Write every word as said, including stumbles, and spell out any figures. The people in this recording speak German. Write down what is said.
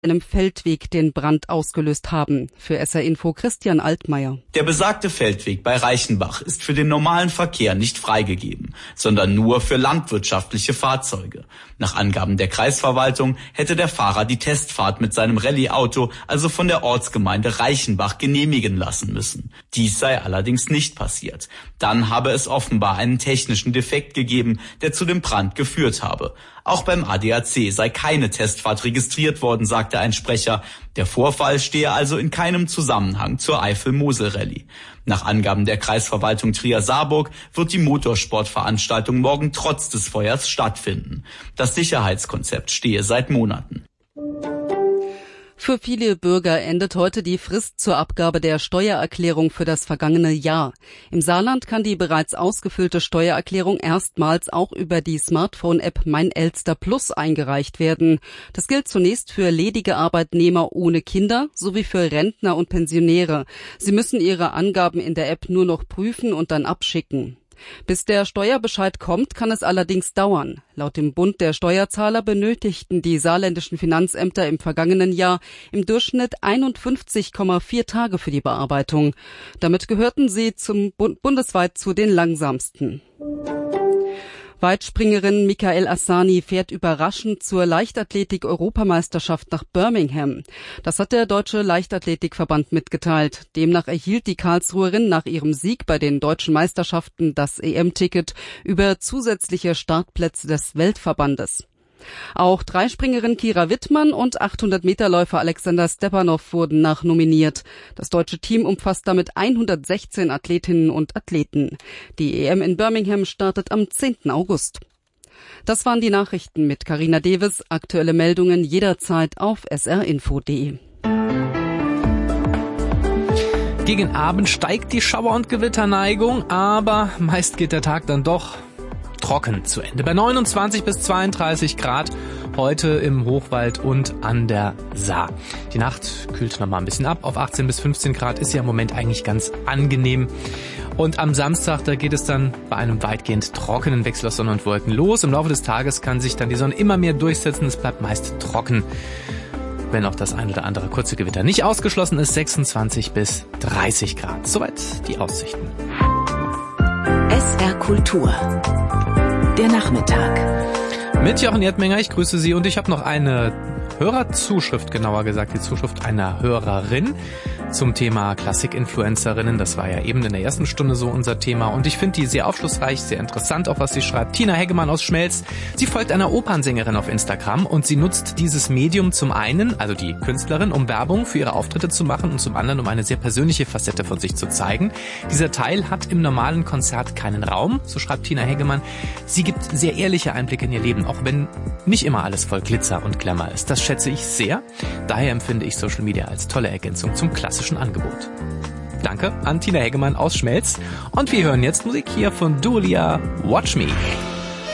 einem Feldweg den Brand ausgelöst haben. Für S R Info Christian Altmaier. Der besagte Feldweg bei Reichenbach ist für den normalen Verkehr nicht freigegeben, sondern nur für landwirtschaftliche Fahrzeuge. Nach Angaben der Kreisverwaltung hätte der Fahrer die Testfahrt mit seinem Rallye-Auto also von der Ortsgemeinde Reichenbach genehmigen lassen müssen. Dies sei allerdings nicht passiert. Dann habe es offenbar einen technischen Defekt gegeben, der zu dem Brand geführt habe. Auch beim A D A C sei keine Testfahrt registriert worden, sagte ein Sprecher. Der Vorfall stehe also in keinem Zusammenhang zur Eifel-Mosel-Rallye. Nach Angaben der Kreisverwaltung Trier-Saarburg wird die Motorsportveranstaltung morgen trotz des Feuers stattfinden. Das Sicherheitskonzept stehe seit Monaten. Für viele Bürger endet heute die Frist zur Abgabe der Steuererklärung für das vergangene Jahr. Im Saarland kann die bereits ausgefüllte Steuererklärung erstmals auch über die Smartphone-App Mein Elster Plus eingereicht werden. Das gilt zunächst für ledige Arbeitnehmer ohne Kinder sowie für Rentner und Pensionäre. Sie müssen ihre Angaben in der App nur noch prüfen und dann abschicken. Bis der Steuerbescheid kommt, kann es allerdings dauern. Laut dem Bund der Steuerzahler benötigten die saarländischen Finanzämter im vergangenen Jahr im Durchschnitt einundfünfzig Komma vier Tage für die Bearbeitung. Damit gehörten sie zum Bund bundesweit zu den langsamsten. Weitspringerin Mikael Asani fährt überraschend zur Leichtathletik-Europameisterschaft nach Birmingham. Das hat der Deutsche Leichtathletikverband mitgeteilt. Demnach erhielt die Karlsruherin nach ihrem Sieg bei den deutschen Meisterschaften das E M-Ticket über zusätzliche Startplätze des Weltverbandes. Auch Dreispringerin Kira Wittmann und achthundert-Meter-Läufer Alexander Stepanov wurden nachnominiert. Das deutsche Team umfasst damit hundertsechzehn Athletinnen und Athleten. Die E M in Birmingham startet am zehnten August. Das waren die Nachrichten mit Carina Deves. Aktuelle Meldungen jederzeit auf s r info punkt d e. Gegen Abend steigt die Schauer- und Gewitterneigung, aber meist geht der Tag dann doch trocken zu Ende. Bei neunundzwanzig bis zweiunddreißig Grad heute im Hochwald und an der Saar. Die Nacht kühlt noch mal ein bisschen ab. Auf achtzehn bis fünfzehn Grad ist ja im Moment eigentlich ganz angenehm. Und am Samstag, da geht es dann bei einem weitgehend trockenen Wechsel aus Sonne und Wolken los. Im Laufe des Tages kann sich dann die Sonne immer mehr durchsetzen. Es bleibt meist trocken, wenn auch das ein oder andere kurze Gewitter nicht ausgeschlossen ist. sechsundzwanzig bis dreißig Grad. Soweit die Aussichten. S R Kultur. Der Nachmittag. Mit Jochen Erdmenger, ich grüße Sie und ich habe noch eine Hörerzuschrift, genauer gesagt die Zuschrift einer Hörerin zum Thema Klassik-Influencerinnen. Das war ja eben in der ersten Stunde so unser Thema und ich finde die sehr aufschlussreich, sehr interessant, auch was sie schreibt. Tina Heggemann aus Schmelz, sie folgt einer Opernsängerin auf Instagram und sie nutzt dieses Medium zum einen, also die Künstlerin, um Werbung für ihre Auftritte zu machen und zum anderen, um eine sehr persönliche Facette von sich zu zeigen. Dieser Teil hat im normalen Konzert keinen Raum, so schreibt Tina Heggemann. Sie gibt sehr ehrliche Einblicke in ihr Leben, auch wenn nicht immer alles voll Glitzer und Glamour ist. Das schätze ich sehr. Daher empfinde ich Social Media als tolle Ergänzung zum klassischen Angebot. Danke an Tina Heggemann aus Schmelz. Und wir hören jetzt Musik hier von Dua Lipa, Watch Me.